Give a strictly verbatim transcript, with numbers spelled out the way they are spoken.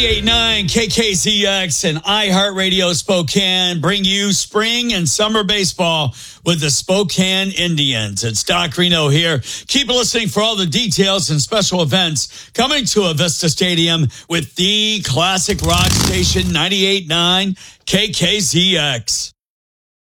ninety-eight point nine K K Z X and iHeartRadio Spokane bring you spring and summer baseball with the Spokane Indians. It's Doc Reno here. Keep listening for all the details and special events coming to Avista Stadium with the classic rock station ninety-eight point nine K K Z X.